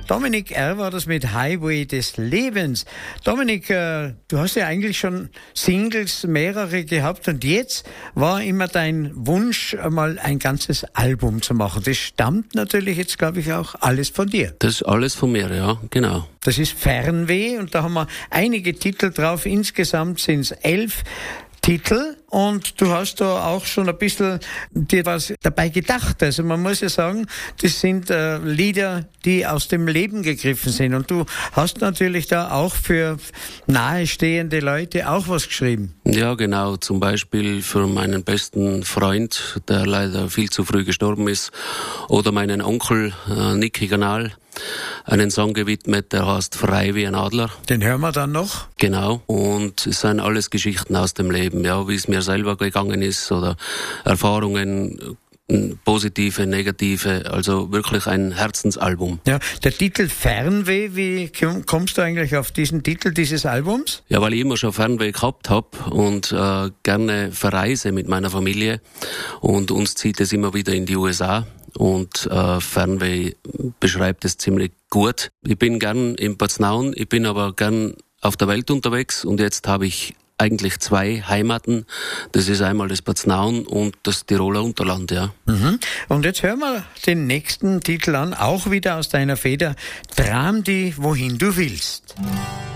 Dominik R. war das mit Highway des Lebens. Dominik, du hast ja eigentlich schon Singles, mehrere gehabt und jetzt war immer dein Wunsch, mal ein ganzes Album zu machen. Das stammt natürlich jetzt, glaube ich, auch alles von dir. Das ist alles von mir, ja, genau. Das ist Fernweh und da haben wir einige Titel drauf. Insgesamt sind es 11 Titel und du hast da auch schon ein bisschen dir was dabei gedacht. Also man muss ja sagen, das sind Lieder, die aus dem Leben gegriffen sind und du hast natürlich da auch für nahestehende Leute auch was geschrieben. Ja, genau. Zum Beispiel für meinen besten Freund, der leider viel zu früh gestorben ist, oder meinen Onkel Niki Ganal. Einen Song gewidmet, der heißt Frei wie ein Adler. Den hören wir dann noch. Genau. Und es sind alles Geschichten aus dem Leben, ja, wie es mir selber gegangen ist oder Erfahrungen, positive, negative, also wirklich ein Herzensalbum. Ja, der Titel Fernweh, wie kommst du eigentlich auf diesen Titel dieses Albums? Ja, weil ich immer schon Fernweh gehabt habe und gerne verreise mit meiner Familie und uns zieht es immer wieder in die USA. Und Fernweh beschreibt es ziemlich gut. Ich bin gern in Paznaun, ich bin aber gern auf der Welt unterwegs und jetzt habe ich eigentlich 2 Heimaten. Das ist einmal das Paznaun und das Tiroler Unterland, ja. Mhm. Und jetzt hören wir den nächsten Titel an, auch wieder aus deiner Feder. Tram die, wohin du willst.